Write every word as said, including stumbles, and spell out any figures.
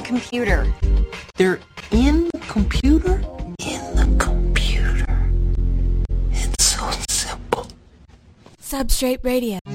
the computer. They're in the computer? In the computer. It's so simple. Substrate Radio.